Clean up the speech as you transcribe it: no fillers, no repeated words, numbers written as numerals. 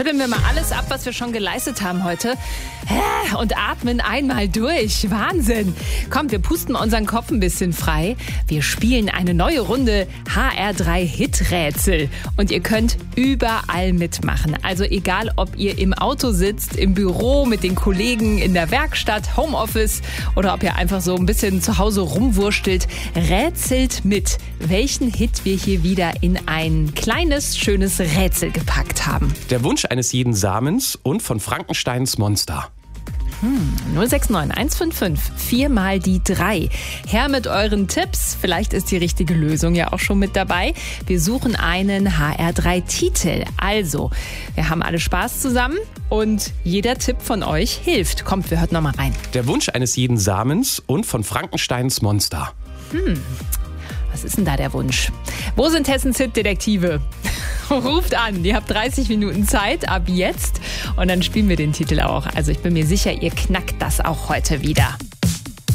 Schütteln wir mal alles ab, was wir schon geleistet haben heute. Und atmen einmal durch. Wahnsinn. Kommt, wir pusten mal unseren Kopf ein bisschen frei. Wir spielen eine neue Runde HR3 Hit-Rätsel. Und ihr könnt überall mitmachen. Also egal, ob ihr im Auto sitzt, im Büro, mit den Kollegen, in der Werkstatt, Homeoffice oder ob ihr einfach so ein bisschen zu Hause rumwurstelt. Rätselt mit, welchen Hit wir hier wieder in ein kleines, schönes Rätsel gepackt haben. Der Wunsch eines jeden Samens und von Frankensteins Monster. 069 155 4 mal die 3. Her mit euren Tipps. Vielleicht ist die richtige Lösung ja auch schon mit dabei. Wir suchen einen HR3-Titel. Also, wir haben alle Spaß zusammen und jeder Tipp von euch hilft. Kommt, wir hören nochmal rein. Der Wunsch eines jeden Samens und von Frankensteins Monster. Was ist denn da der Wunsch? Wo sind Hessens Hit-Detektive? Ruft an, ihr habt 30 Minuten Zeit ab jetzt und dann spielen wir den Titel auch. Also ich bin mir sicher, ihr knackt das auch heute wieder.